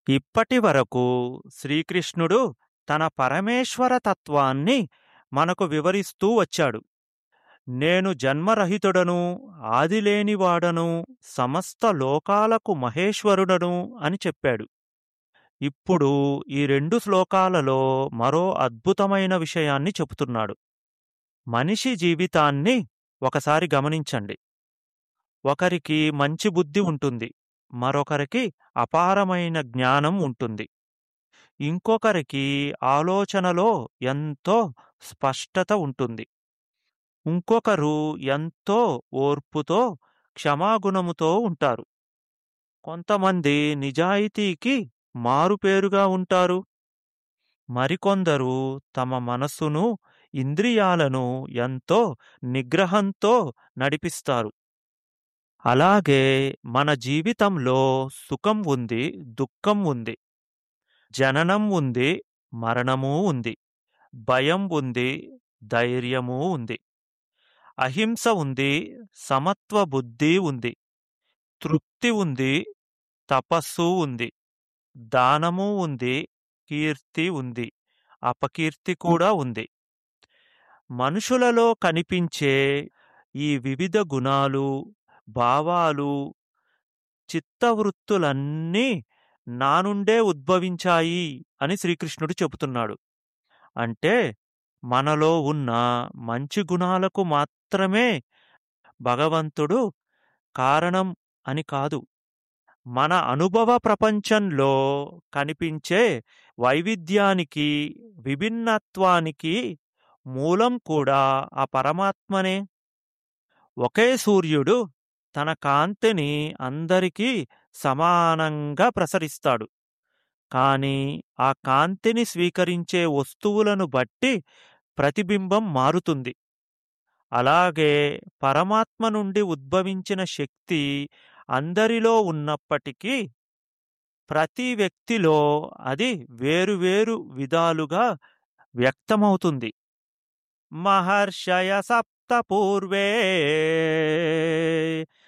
ఇప్పటి వరకు శ్రీకృష్ణుడు తన పరమేశ్వర తత్వాన్ని మనకు వివరిస్తూ వచ్చాడు. నేను జన్మరహితుడను, ఆదిలేనివాడను, సమస్త లోకాలకు మహేశ్వరుడను అని చెప్పాడు. ఇప్పుడు ఈ 2 శ్లోకాలలో మరో అద్భుతమైన విషయాన్ని చెబుతున్నాడు. మనిషి జీవితాన్ని ఒకసారి గమనించండి. ఒకరికి మంచి బుద్ధి ఉంటుంది, మరొకరికి అపారమైన జ్ఞానం ఉంటుంది. ఇంకొకరికి ఆలోచనలో ఎంతో స్పష్టత ఉంటుంది. ఇంకొకరు ఎంతో ఓర్పుతో, క్షమాగుణముతో ఉంటారు. కొంతమంది నిజాయితీకి మారుపేరుగా ఉంటారు. మరికొందరు తమ మనస్సును, ఇంద్రియాలను ఎంతో నిగ్రహంతో నడిపిస్తారు. అలాగే మన జీవితంలో సుఖం ఉంది, దుఃఖం ఉంది. జననం ఉంది, మరణమూ ఉంది. భయం ఉంది, ధైర్యమూ ఉంది. అహింస ఉంది, సమత్వ బుద్ధి ఉంది. తృప్తి ఉంది, తపస్సు ఉంది. దానము ఉంది, కీర్తి ఉంది, అపకీర్తి కూడా ఉంది. మనుషులలో కనిపించే ఈ వివిధ గుణాలు, భావాలు, చిత్తవృత్తులన్నీ నా నుండే ఉద్భవించాయి అని శ్రీకృష్ణుడు చెబుతున్నాడు. అంటే మనలో ఉన్న మంచి గుణాలకు మాత్రమే భగవంతుడు కారణం అని కాదు. మన అనుభవ ప్రపంచంలో కనిపించే వైవిధ్యానికి, విభిన్నత్వానికి మూలం కూడా ఆ పరమాత్మనే. ఒకే సూర్యుడు తన కాంతిని అందరికీ సమానంగా ప్రసరిస్తాడు. కానీ ఆ కాంతిని స్వీకరించే వస్తువులను బట్టి ప్రతిబింబం మారుతుంది. అలాగే పరమాత్మ నుండి ఉద్భవించిన శక్తి అందరిలో ఉన్నప్పటికీ ప్రతి వ్యక్తిలో అది వేరువేరు విధాలుగా వ్యక్తమవుతుంది. మహర్షయ సప్త పూర్వే